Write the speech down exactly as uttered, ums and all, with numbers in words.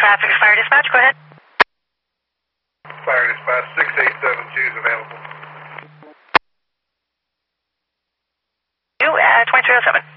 traffic, fire dispatch, go ahead. Fire dispatch, six eight seven two is available. You at twenty-three oh seven.